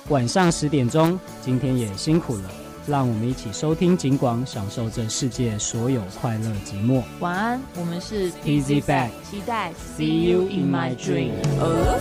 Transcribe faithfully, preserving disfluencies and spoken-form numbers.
晚上十点钟。今天也辛苦了，让我们一起收听警广，享受这世界所有快乐寂寞。 晚安，我们是 T Z Back， 期待 See you in my dream。